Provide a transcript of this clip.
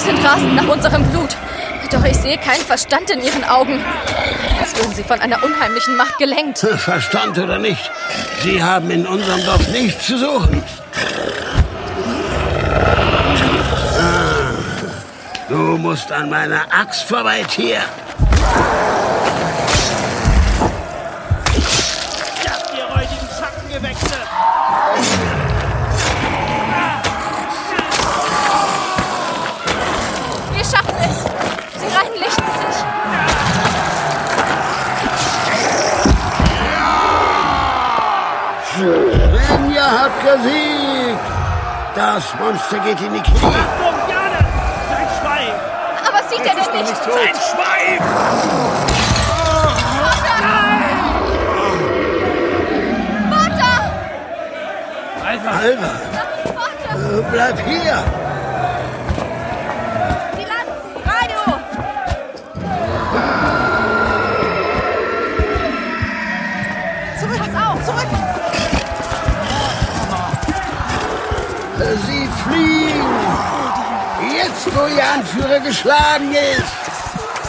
sind rasend nach unserem Blut. Doch ich sehe keinen Verstand in ihren Augen. Als würden sie von einer unheimlichen Macht gelenkt. Verstand oder nicht, sie haben in unserem Dorf nichts zu suchen. Du musst an meiner Axt vorbei, Tier. Ihr räudigen Schattengewächse! Wir schaffen es. Sie reinlichten sich. Rinja hat gesiegt. Das Monster geht in die Knie. Achtung, Jane! Sein Schwein! Aber sieht er denn nicht? Sein Schwein! Vater! Alva, Vater! bleib hier. Die Lanzen! Radio! Zurück! Pass auf! Zurück! Sie fliehen. Jetzt, wo Ihr Anführer geschlagen ist.